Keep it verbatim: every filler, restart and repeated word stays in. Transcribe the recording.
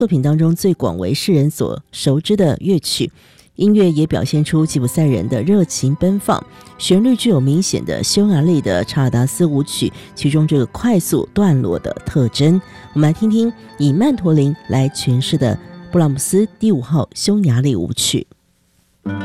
作品当中最广为世人所熟知的乐曲，音乐也表现出吉普赛人的热情奔放，旋律具有明显的匈牙利的查尔达斯舞曲其中这个快速段落的特征。我们来听听以曼陀林来诠释的布拉姆斯第五号匈牙利舞曲。